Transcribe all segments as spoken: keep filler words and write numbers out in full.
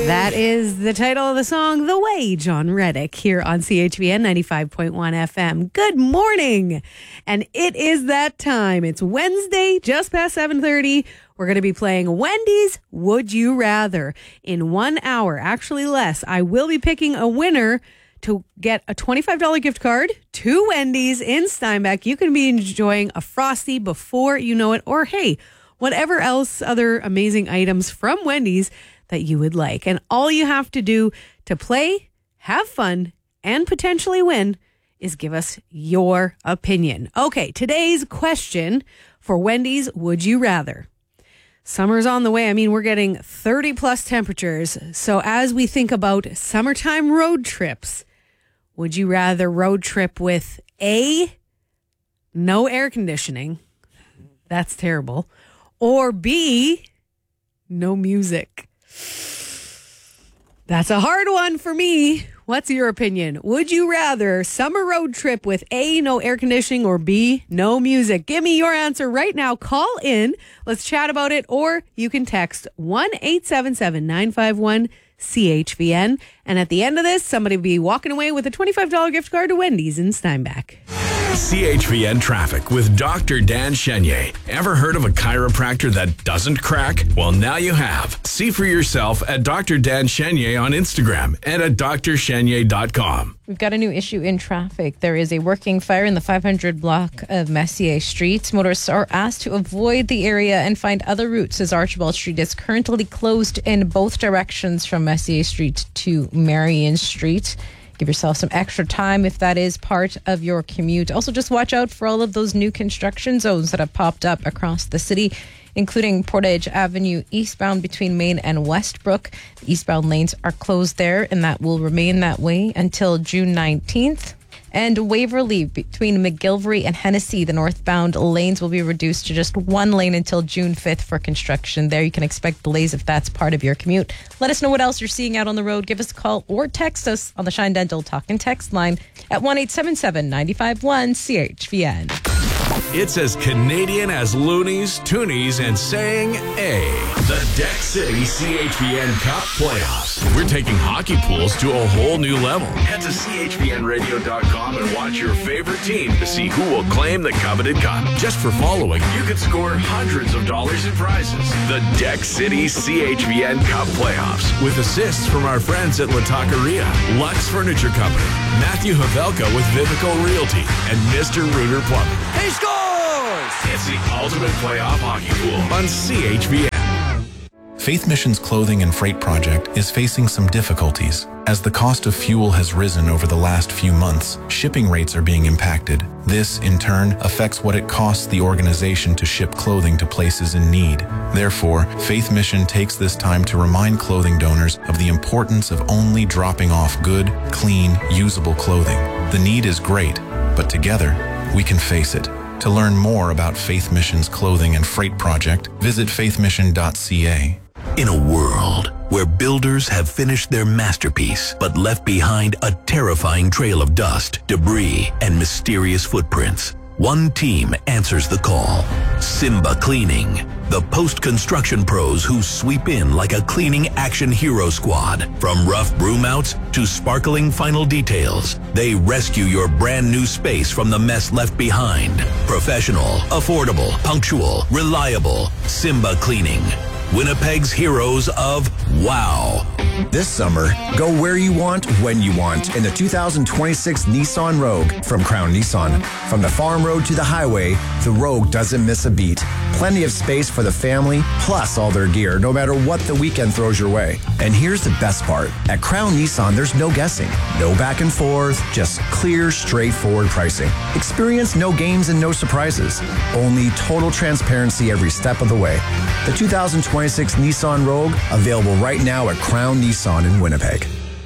That is the title of the song, The Way, John Reddick, here on C H V N ninety-five point one F M. Good morning. And it is that time. It's Wednesday, just past seven thirty. We're going to be playing Wendy's Would You Rather. In one hour, actually less, I will be picking a winner to get a twenty-five dollars gift card to Wendy's in Steinbach. You can be enjoying a Frosty before you know it, or hey, whatever else, other amazing items from Wendy's that you would like. And all you have to do to play, have fun, and potentially win is give us your opinion. Okay, today's question for Wendy's Would You Rather. Summer's on the way. I mean, we're getting thirty plus temperatures. So as we think about summertime road trips, would you rather road trip with A, no air conditioning? That's terrible. Or B, no music? That's a hard one for me. What's your opinion? Would you rather summer road trip with A, no air conditioning, or B, no music? Give me your answer right now. Call in. Let's chat about it. Or you can text one eight seven seven, nine five one, C H V N. And at the end of this, somebody will be walking away with a twenty-five dollars gift card to Wendy's in Steinbach. C H V N Traffic with Doctor Dan Chenier. Ever heard of a chiropractor that doesn't crack? Well, now you have. See for yourself at Doctor Dan Chenier on Instagram and at d r chenier dot com. We've got a new issue in traffic. There is a working fire in the five hundred block of Messier Street. Motorists are asked to avoid the area and find other routes, as Archibald Street is currently closed in both directions from Messier Street to Marion Street. Give yourself some extra time if that is part of your commute. Also, just watch out for all of those new construction zones that have popped up across the city, including Portage Avenue eastbound between Main and Westbrook. The eastbound lanes are closed there, and that will remain that way until June nineteenth. And Waverly between McGilvery and Hennessy, the northbound lanes will be reduced to just one lane until June fifth for construction. There you can expect delays if that's part of your commute. Let us know what else you're seeing out on the road. Give us a call or text us on the Shine Dental Talk and Text line at one eight seven seven, nine five one, C H V N. It's as Canadian as Loonies, Toonies, and saying A. The Deck City C H V N Cup Playoffs. We're taking hockey pools to a whole new level. Head to C H V N radio dot com and watch your favorite team to see who will claim the coveted cup. Just for following, you could score hundreds of dollars in prizes. The Deck City C H V N Cup Playoffs, with assists from our friends at La Taqueria, Lux Furniture Company, Matthew Havelka with Vivico Realty, and Mister Rooter Plumbing. He scores! It's the ultimate playoff hockey pool on C H V N. Faith Mission's clothing and freight project is facing some difficulties. As the cost of fuel has risen over the last few months, shipping rates are being impacted. This, in turn, affects what it costs the organization to ship clothing to places in need. Therefore, Faith Mission takes this time to remind clothing donors of the importance of only dropping off good, clean, usable clothing. The need is great, but together, we can face it. To learn more about Faith Mission's clothing and freight project, visit faith mission dot c a. In a world where builders have finished their masterpiece but left behind a terrifying trail of dust, debris, and mysterious footprints, one team answers the call. Simba Cleaning, the post-construction pros who sweep in like a cleaning action hero squad. From rough broom outs to sparkling final details, they rescue your brand new space from the mess left behind. Professional, affordable, punctual, reliable. Simba Cleaning, Winnipeg's heroes of wow. This summer, go where you want, when you want in the two thousand twenty-six Nissan Rogue from Crown Nissan. From the farm road to the highway, the Rogue doesn't miss a beat. Plenty of space for the family, plus all their gear, no matter what the weekend throws your way. And here's the best part. At Crown Nissan, there's no guessing, no back and forth, just clear, straightforward pricing. Experience no games and no surprises. Only total transparency every step of the way. The two thousand twenty-six Nissan Rogue, available right now at Crown Nissan in Winnipeg.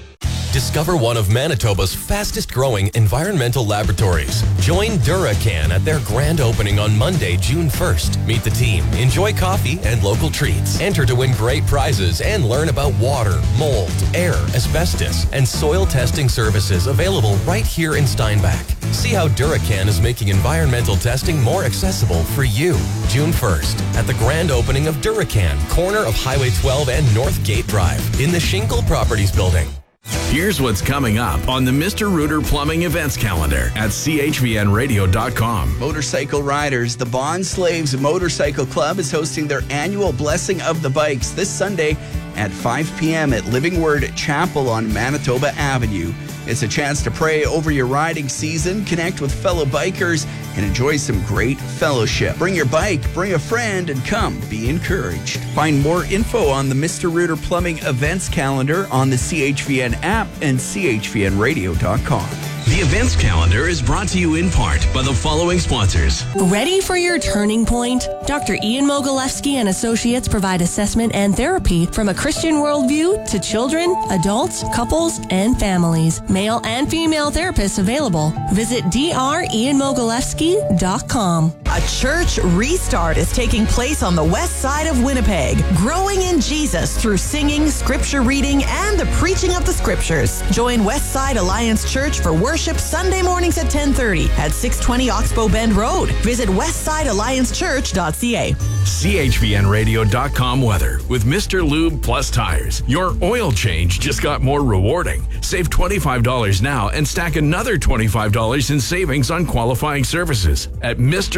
Discover one of Manitoba's fastest growing environmental laboratories. Join Duracan at their grand opening on Monday, June first. Meet the team, enjoy coffee and local treats. Enter to win great prizes and learn about water, mold, air, asbestos, and soil testing services available right here in Steinbach. See how Duracan is making environmental testing more accessible for you. June first at the grand opening of Duracan, corner of Highway twelve and North Gate Drive in the Schinkel Properties Building. Here's what's coming up on the Mister Rooter Plumbing events calendar at C H V N radio dot com. Motorcycle riders, the Bond Slaves Motorcycle Club is hosting their annual Blessing of the Bikes this Sunday at five p.m. at Living Word Chapel on Manitoba Avenue. It's a chance to pray over your riding season, connect with fellow bikers, and enjoy some great fellowship. Bring your bike, bring a friend, and come be encouraged. Find more info on the Mister Rooter Plumbing events calendar on the C H V N app and C H V N radio dot com. The events calendar is brought to you in part by the following sponsors. Ready for your turning point? Doctor Ian Mogilevsky and Associates provide assessment and therapy from a Christian worldview to children, adults, couples, and families. Male and female therapists available. Visit d r ian mogilevsky dot com. A church restart is taking place on the west side of Winnipeg, growing in Jesus through singing, scripture reading, and the preaching of the scriptures. Join Westside Alliance Church for worship Sunday mornings at ten thirty at six twenty Oxbow Bend Road. Visit westside alliance church dot c a. C H V N radio dot com weather with Mister Lube Plus Tires. Your oil change just got more rewarding. Save twenty-five dollars now and stack another twenty-five dollars in savings on qualifying services at Mister